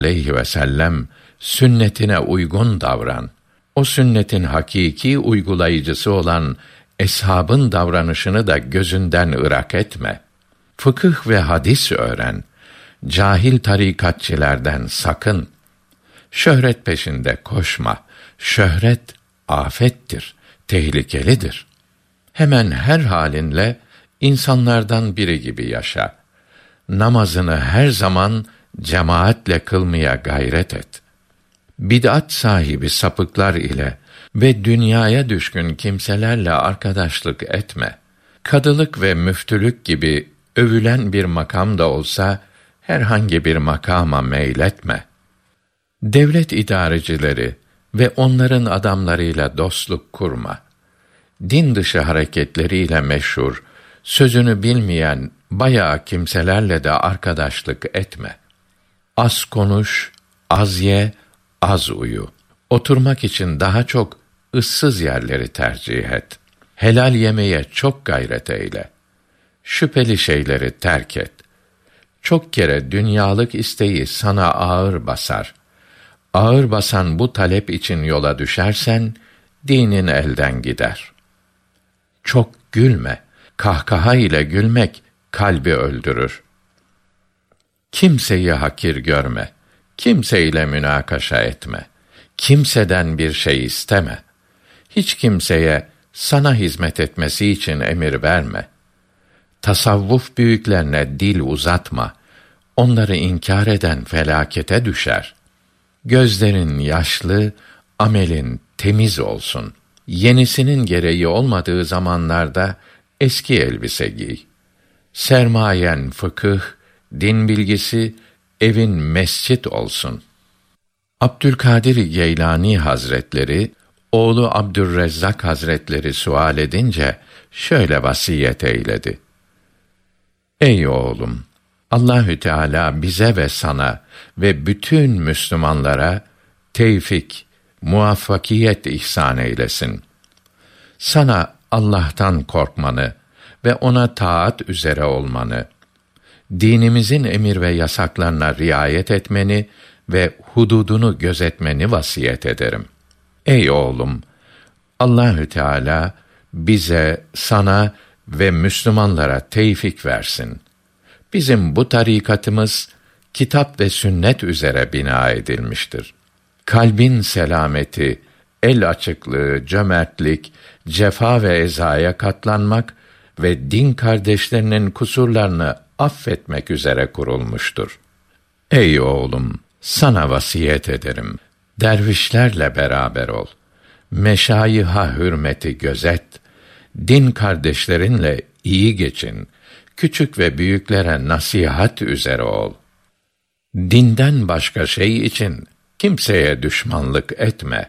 aleyhi ve sellem sünnetine uygun davran. O sünnetin hakiki uygulayıcısı olan eshabın davranışını da gözünden ırak etme. Fıkıh ve hadis öğren. Cahil tarikatçilerden sakın. Şöhret peşinde koşma. Şöhret afettir, tehlikelidir. Hemen her halinle insanlardan biri gibi yaşa. Namazını her zaman cemaatle kılmaya gayret et. Bid'at sahibi sapıklar ile ve dünyaya düşkün kimselerle arkadaşlık etme. Kadılık ve müftülük gibi övülen bir makam da olsa herhangi bir makama meyletme. Devlet idarecileri ve onların adamlarıyla dostluk kurma. Din dışı hareketleriyle meşhur, sözünü bilmeyen bayağı kimselerle de arkadaşlık etme. Az konuş, az ye, az uyu. Oturmak için daha çok ıssız yerleri tercih et. Helal yemeye çok gayret eyle. Şüpheli şeyleri terk et. Çok kere dünyalık isteği sana ağır basar. Ağır basan bu talep için yola düşersen, dinin elden gider. Çok gülme. Kahkaha ile gülmek kalbi öldürür. Kimseyi hakir görme. Kimseyle münakaşa etme. Kimseden bir şey isteme. Hiç kimseye sana hizmet etmesi için emir verme. Tasavvuf büyüklerine dil uzatma. Onları inkar eden felakete düşer. Gözlerin yaşlı, amelin temiz olsun. Yenisinin gereği olmadığı zamanlarda eski elbise giy. Sermayen fıkıh, din bilgisi, evin mescit olsun. Abdülkadir Geylani Hazretleri, oğlu Abdülrezzak Hazretleri sual edince şöyle vasiyet eyledi. Ey oğlum! Allahü Teala bize ve sana ve bütün Müslümanlara tevfik, muvaffakiyet ihsan eylesin. Sana Allah'tan korkmanı ve ona taat üzere olmanı, dinimizin emir ve yasaklarına riayet etmeni ve hududunu gözetmeni vasiyet ederim. Ey oğlum! Allahü Teala bize, sana ve Müslümanlara tevfik versin. Bizim bu tarikatımız kitap ve sünnet üzere bina edilmiştir. Kalbin selameti, el açıklığı, cömertlik, cefa ve ezaya katlanmak ve din kardeşlerinin kusurlarını affetmek üzere kurulmuştur. Ey oğlum! Sana vasiyet ederim. Dervişlerle beraber ol. Meşayiha hürmeti gözet. Din kardeşlerinle iyi geçin. Küçük ve büyüklere nasihat üzere ol. Dinden başka şey için kimseye düşmanlık etme.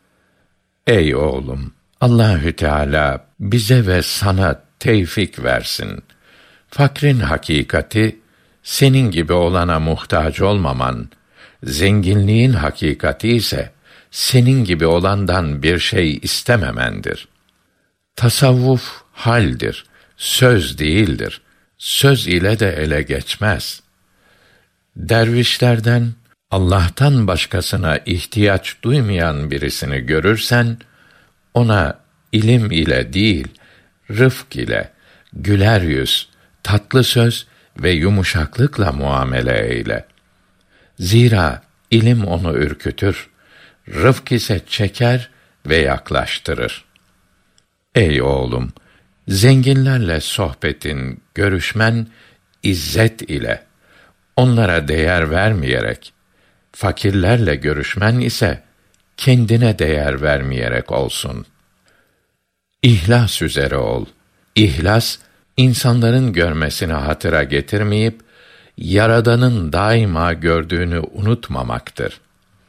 Ey oğlum! Allahü Teala bize ve sana tevfik versin. Fakrin hakikati, senin gibi olana muhtaç olmaman, zenginliğin hakikati ise, senin gibi olandan bir şey istememendir. Tasavvuf haldir, söz değildir. Söz ile de ele geçmez. Dervişlerden, Allah'tan başkasına ihtiyaç duymayan birisini görürsen, ona ilim ile değil, rıfk ile, güler yüz, tatlı söz ve yumuşaklıkla muamele eyle. Zira ilim onu ürkütür, rıfk ise çeker ve yaklaştırır. Ey oğlum! Zenginlerle sohbetin, görüşmen, izzet ile, onlara değer vermeyerek, fakirlerle görüşmen ise, kendine değer vermeyerek olsun. İhlas üzere ol. İhlas, insanların görmesini hatıra getirmeyip, Yaradan'ın daima gördüğünü unutmamaktır.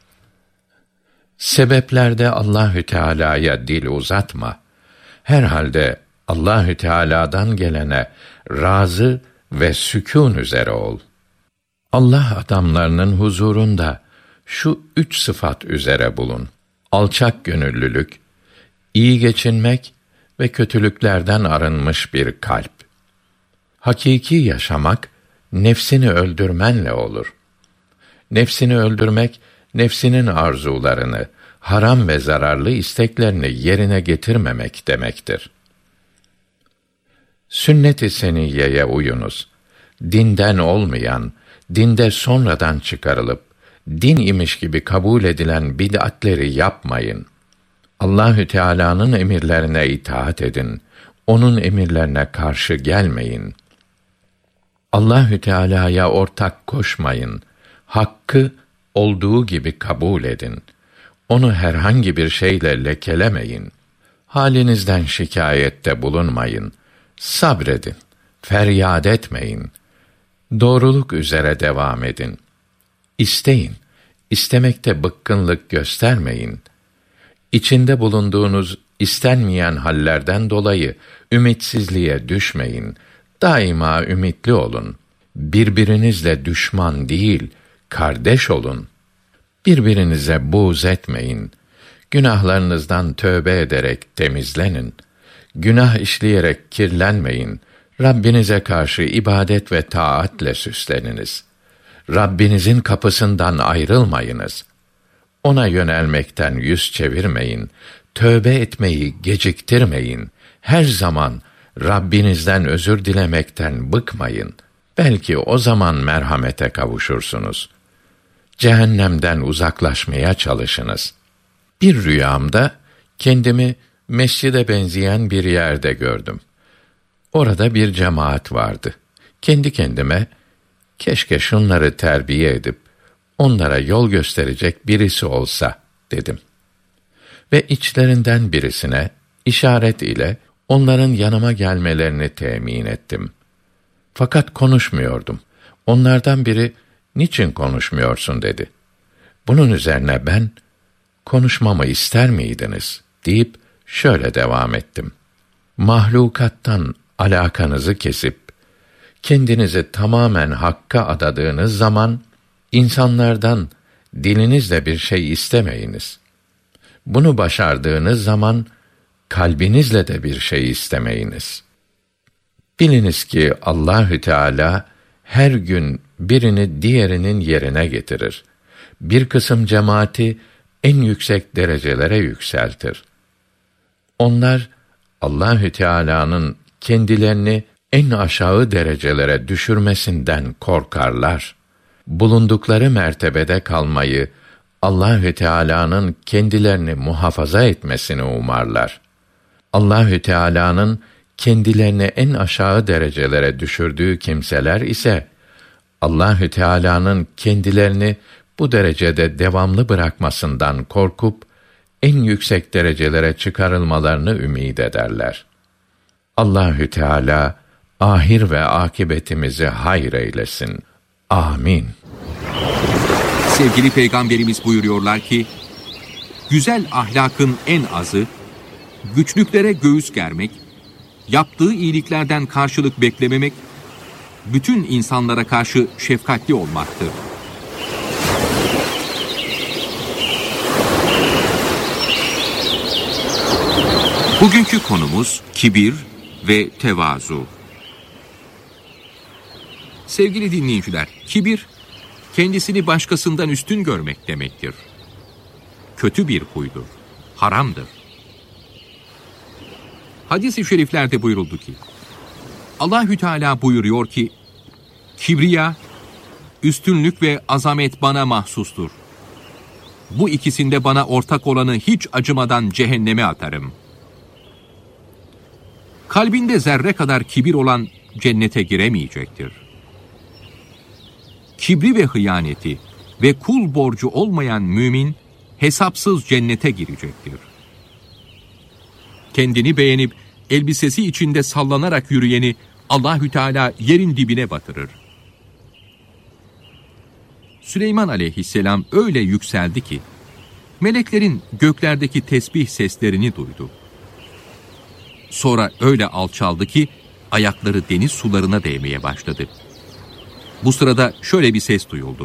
Sebeplerde Allahü Teala'ya dil uzatma. Herhalde Allahü Teala'dan gelene razı ve sükûn üzere ol. Allah adamlarının huzurunda şu 3 sıfat üzere bulun: alçak gönüllülük, iyi geçinmek ve kötülüklerden arınmış bir kalp. Hakiki yaşamak, nefsini öldürmenle olur. Nefsini öldürmek, nefsinin arzularını, haram ve zararlı isteklerini yerine getirmemek demektir. Sünnet-i seniyyeye uyunuz. Dinden olmayan, dinde sonradan çıkarılıp, din imiş gibi kabul edilen bid'atleri yapmayın. Allahü Teala'nın emirlerine itaat edin. Onun emirlerine karşı gelmeyin. Allahü Teala'ya ortak koşmayın. Hakkı olduğu gibi kabul edin. Onu herhangi bir şeyle lekelemeyin. Halinizden şikayette bulunmayın. Sabredin. Feryat etmeyin. Doğruluk üzere devam edin. İsteyin. İstemekte bıkkınlık göstermeyin. İçinde bulunduğunuz istenmeyen hallerden dolayı ümitsizliğe düşmeyin. Daima ümitli olun. Birbirinizle düşman değil, kardeş olun. Birbirinize buğz etmeyin. Günahlarınızdan tövbe ederek temizlenin. Günah işleyerek kirlenmeyin. Rabbinize karşı ibadet ve taatle süsleniniz. Rabbinizin kapısından ayrılmayınız. Ona yönelmekten yüz çevirmeyin. Tövbe etmeyi geciktirmeyin. Her zaman Rabbinizden özür dilemekten bıkmayın. Belki o zaman merhamete kavuşursunuz. Cehennemden uzaklaşmaya çalışınız. Bir rüyamda kendimi mescide benzeyen bir yerde gördüm. Orada bir cemaat vardı. Kendi kendime, keşke şunları terbiye edip, onlara yol gösterecek birisi olsa, dedim. Ve içlerinden birisine, işaret ile, onların yanıma gelmelerini temin ettim. Fakat konuşmuyordum. Onlardan biri, niçin konuşmuyorsun dedi. Bunun üzerine ben, konuşmamı ister miydiniz, deyip şöyle devam ettim. Mahlukattan alakanızı kesip, kendinizi tamamen Hakk'a adadığınız zaman, insanlardan dilinizle bir şey istemeyiniz. Bunu başardığınız zaman, kalbinizle de bir şey istemeyiniz. Biliniz ki Allahü Teala her gün birini diğerinin yerine getirir. Bir kısım cemaati en yüksek derecelere yükseltir. Onlar Allahü Teala'nın kendilerini en aşağı derecelere düşürmesinden korkarlar. Bulundukları mertebede kalmayı, Allahü Teala'nın kendilerini muhafaza etmesini umarlar. Allahü Teala'nın kendilerini en aşağı derecelere düşürdüğü kimseler ise Allahü Teala'nın kendilerini bu derecede devamlı bırakmasından korkup en yüksek derecelere çıkarılmalarını ümid ederler. Allahü Teala ahir ve akibetimizi hayır eylesin. Amin. Sevgili Peygamberimiz buyuruyorlar ki, güzel ahlakın en azı, güçlüklere göğüs germek, yaptığı iyiliklerden karşılık beklememek, bütün insanlara karşı şefkatli olmaktır. Bugünkü konumuz kibir ve tevazu. Sevgili dinleyiciler, kibir, kendisini başkasından üstün görmek demektir. Kötü bir huydur, haramdır. Hadis-i şeriflerde buyuruldu ki, Allahü Teala buyuruyor ki, kibriya, üstünlük ve azamet bana mahsustur. Bu ikisinde bana ortak olanı hiç acımadan cehenneme atarım. Kalbinde zerre kadar kibir olan cennete giremeyecektir. Kibri ve hıyaneti ve kul borcu olmayan mümin, hesapsız cennete girecektir. Kendini beğenip, elbisesi içinde sallanarak yürüyeni, Allahü Teala yerin dibine batırır. Süleyman aleyhisselam öyle yükseldi ki, meleklerin göklerdeki tesbih seslerini duydu. Sonra öyle alçaldı ki, ayakları deniz sularına değmeye başladı. Bu sırada şöyle bir ses duyuldu.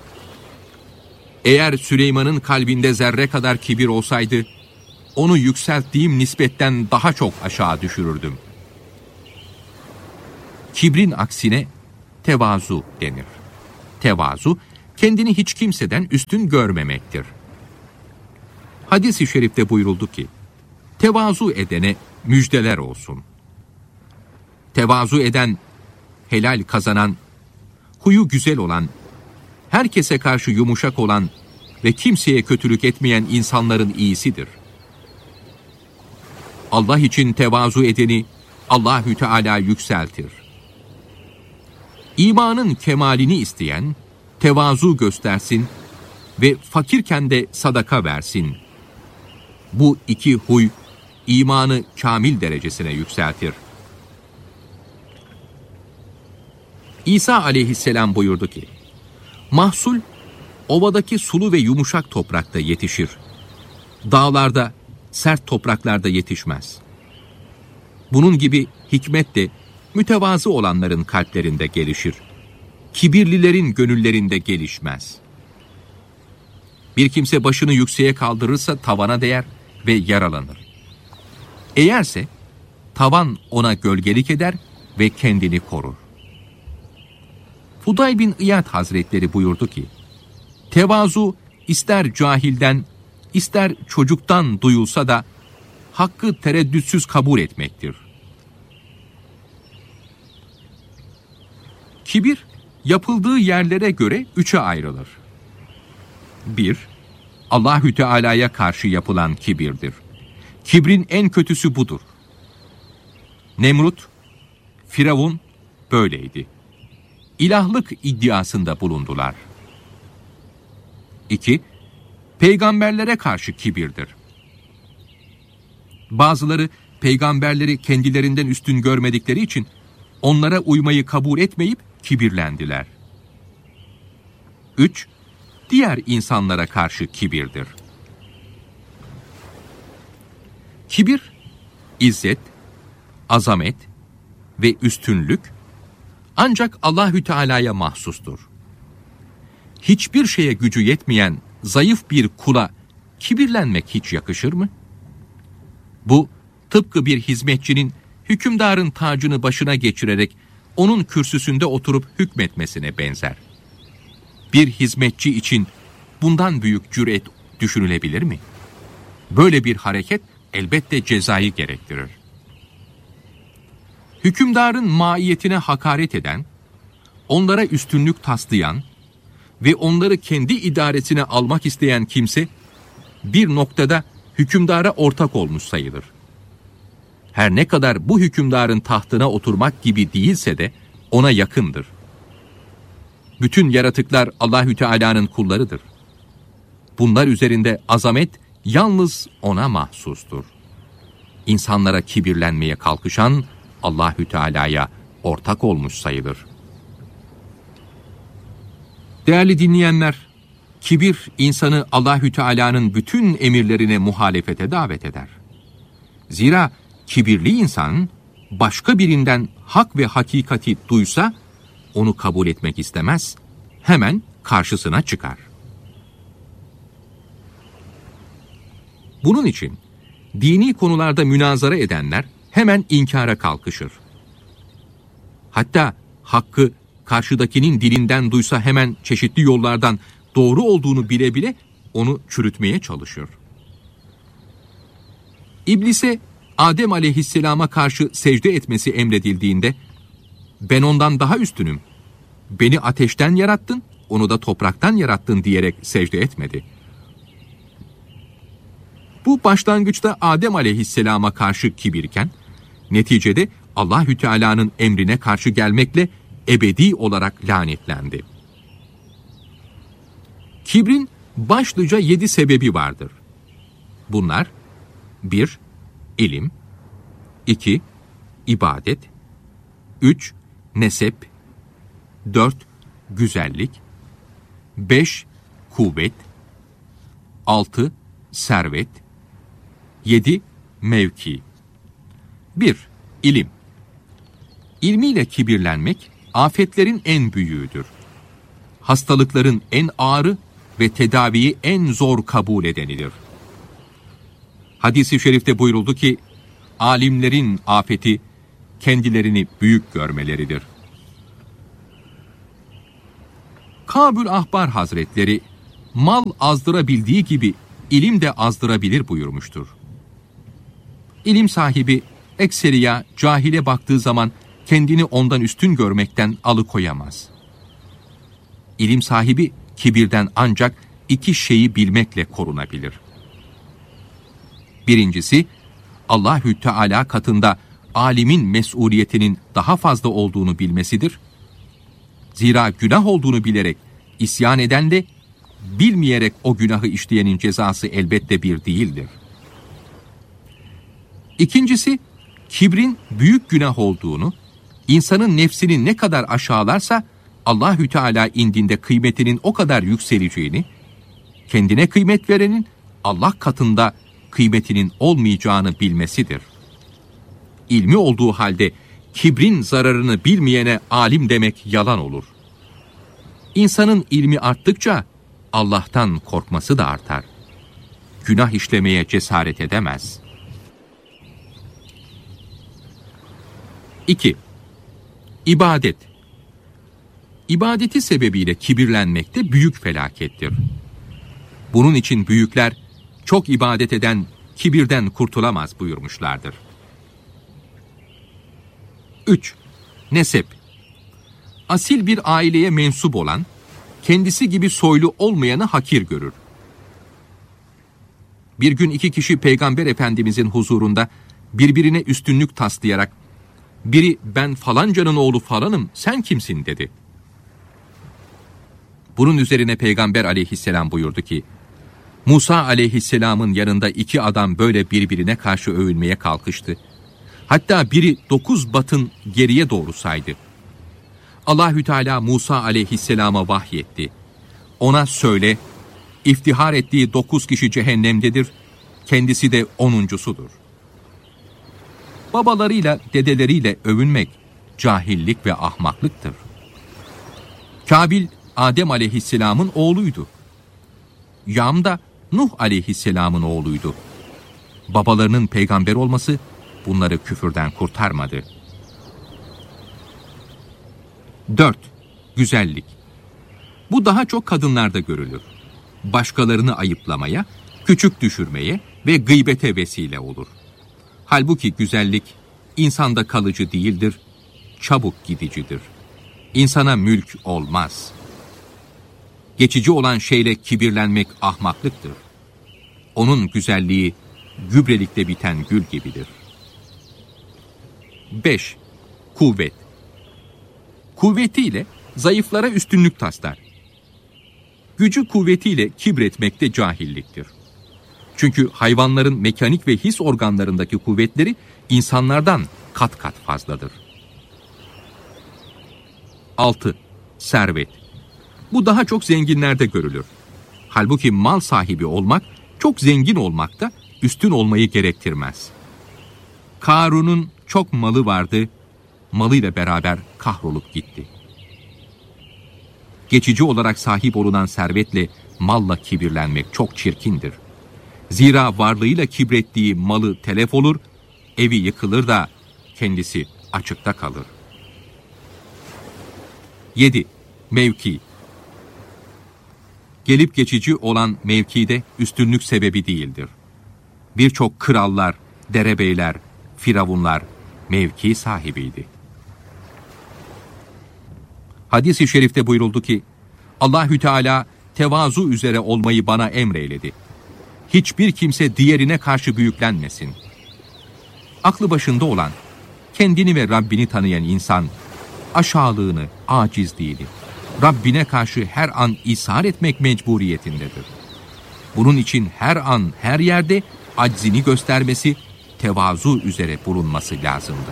Eğer Süleyman'ın kalbinde zerre kadar kibir olsaydı, onu yükselttiğim nispetten daha çok aşağı düşürürdüm. Kibrin aksine tevazu denir. Tevazu, kendini hiç kimseden üstün görmemektir. Hadis-i şerifte buyuruldu ki, tevazu edene müjdeler olsun. Tevazu eden, helal kazanan, huyu güzel olan, herkese karşı yumuşak olan ve kimseye kötülük etmeyen insanların iyisidir. Allah için tevazu edeni Allahü Teala yükseltir. İmanın kemalini isteyen tevazu göstersin ve fakirken de sadaka versin. Bu iki huy imanı kamil derecesine yükseltir. İsa aleyhisselam buyurdu ki, mahsul ovadaki sulu ve yumuşak toprakta yetişir. Dağlarda, sert topraklarda yetişmez. Bunun gibi hikmet de mütevazı olanların kalplerinde gelişir. Kibirlilerin gönüllerinde gelişmez. Bir kimse başını yükseğe kaldırırsa tavana değer ve yaralanır. Eğerse tavan ona gölgelik eder ve kendini korur. Fudayl bin İyad Hazretleri buyurdu ki, tevazu ister cahilden, ister çocuktan duyulsa da hakkı tereddütsüz kabul etmektir. Kibir, yapıldığı yerlere göre üçe ayrılır. 1. Allahü Teala'ya karşı yapılan kibirdir. Kibrin en kötüsü budur. Nemrut, Firavun böyleydi. İlahlık iddiasında bulundular. 2. Peygamberlere karşı kibirdir. Bazıları peygamberleri kendilerinden üstün görmedikleri için onlara uymayı kabul etmeyip kibirlendiler. 3. Diğer insanlara karşı kibirdir. Kibir, izzet, azamet ve üstünlük ancak Allahü Teala'ya mahsustur. Hiçbir şeye gücü yetmeyen zayıf bir kula kibirlenmek hiç yakışır mı? Bu tıpkı bir hizmetçinin hükümdarın tacını başına geçirerek onun kürsüsünde oturup hükmetmesine benzer. Bir hizmetçi için bundan büyük cüret düşünülebilir mi? Böyle bir hareket elbette cezayı gerektirir. Hükümdarın maiyetine hakaret eden, onlara üstünlük taslayan ve onları kendi idaresine almak isteyen kimse, bir noktada hükümdara ortak olmuş sayılır. Her ne kadar bu hükümdarın tahtına oturmak gibi değilse de ona yakındır. Bütün yaratıklar Allahü Teala'nın kullarıdır. Bunlar üzerinde azamet yalnız ona mahsustur. İnsanlara kibirlenmeye kalkışan Allahü Teala'ya ortak olmuş sayılır. Değerli dinleyenler, kibir insanı Allahü Teala'nın bütün emirlerine muhalefete davet eder. Zira kibirli insan başka birinden hak ve hakikati duysa onu kabul etmek istemez, hemen karşısına çıkar. Bunun için dini konularda münazara edenler hemen inkara kalkışır. Hatta hakkı karşıdakinin dilinden duysa hemen çeşitli yollardan doğru olduğunu bile bile onu çürütmeye çalışır. İblise Adem aleyhisselama karşı secde etmesi emredildiğinde, ben ondan daha üstünüm, beni ateşten yarattın, onu da topraktan yarattın diyerek secde etmedi. Bu başlangıçta Adem aleyhisselama karşı kibirken, neticede Allahü Teala'nın emrine karşı gelmekle ebedi olarak lanetlendi. Kibrin başlıca 7 sebebi vardır. Bunlar: 1. İlim, 2. İbadet, 3. Nesep, 4. Güzellik, 5. Kuvvet, 6. Servet, 7. Mevki. 1. İlim. İlmiyle kibirlenmek, afetlerin en büyüğüdür. Hastalıkların en ağırı ve tedaviyi en zor kabul edenidir. Hadis-i şerifte buyuruldu ki, alimlerin afeti kendilerini büyük görmeleridir. Kâbül Ahbar Hazretleri, mal azdırabildiği gibi ilim de azdırabilir buyurmuştur. İlim sahibi ekseriya cahile baktığı zaman kendini ondan üstün görmekten alıkoyamaz. İlim sahibi kibirden ancak iki şeyi bilmekle korunabilir. Birincisi, Allahü Teala katında alimin mesuliyetinin daha fazla olduğunu bilmesidir. Zira günah olduğunu bilerek isyan eden de bilmeyerek o günahı işleyenin cezası elbette bir değildir. İkincisi, kibrin büyük günah olduğunu, insanın nefsini ne kadar aşağılarsa Allahü Teala indinde kıymetinin o kadar yükseleceğini, kendine kıymet verenin Allah katında kıymetinin olmayacağını bilmesidir. İlmi olduğu halde kibrin zararını bilmeyene alim demek yalan olur. İnsanın ilmi arttıkça Allah'tan korkması da artar. Günah işlemeye cesaret edemez. 2. İbadet. İbadeti sebebiyle kibirlenmek de büyük felakettir. Bunun için büyükler, çok ibadet eden kibirden kurtulamaz buyurmuşlardır. 3. Nesep. Asil bir aileye mensup olan, kendisi gibi soylu olmayanı hakir görür. Bir gün iki kişi Peygamber Efendimizin huzurunda birbirine üstünlük taslayarak, biri ben falancanın oğlu falanım, sen kimsin dedi. Bunun üzerine Peygamber aleyhisselam buyurdu ki, Musa aleyhisselamın yanında iki adam böyle birbirine karşı övünmeye kalkıştı. Hatta biri 9 batın geriye doğru saydı. Allahü Teala Musa aleyhisselama vahyetti. Ona söyle, iftihar ettiği 9 kişi cehennemdedir, kendisi de 10'uncusudur. Babalarıyla, dedeleriyle övünmek cahillik ve ahmaklıktır. Kabil, Adem aleyhisselamın oğluydu. Yam da Nuh aleyhisselamın oğluydu. Babalarının peygamber olması bunları küfürden kurtarmadı. 4. Güzellik. Bu daha çok kadınlarda görülür. Başkalarını ayıplamaya, küçük düşürmeye ve gıybete vesile olur. Halbuki güzellik insanda kalıcı değildir, çabuk gidicidir. İnsana mülk olmaz. Geçici olan şeyle kibirlenmek ahmaklıktır. Onun güzelliği gübrelikte biten gül gibidir. 5. Kuvvet. Kuvvetiyle zayıflara üstünlük taslar. Gücü kuvvetiyle kibretmek de cahilliktir. Çünkü hayvanların mekanik ve his organlarındaki kuvvetleri insanlardan kat kat fazladır. 6. Servet. Bu daha çok zenginlerde görülür. Halbuki mal sahibi olmak, çok zengin olmak da üstün olmayı gerektirmez. Karun'un çok malı vardı, malıyla beraber kahrolup gitti. Geçici olarak sahip olunan servetle malla kibirlenmek çok çirkindir. Zira varlığıyla kibrettiği malı telef olur, evi yıkılır da kendisi açıkta kalır. 7. Mevki. Gelip geçici olan mevkide üstünlük sebebi değildir. Birçok krallar, derebeyler, firavunlar mevki sahibiydi. Hadis-i şerifte buyuruldu ki, Allahü Teala tevazu üzere olmayı bana emreyledi. Hiçbir kimse diğerine karşı büyüklenmesin. Aklı başında olan, kendini ve Rabbini tanıyan insan, aşağılığını, acizliğini, Rabbine karşı her an ishar etmek mecburiyetindedir. Bunun için her an, her yerde aczini göstermesi, tevazu üzere bulunması lazımdır.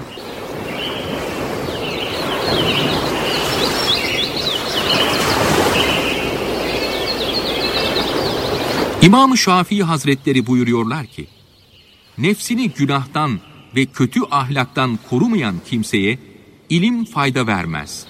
İmam-ı Şafii Hazretleri buyuruyorlar ki, nefsini günahtan ve kötü ahlaktan korumayan kimseye ilim fayda vermez.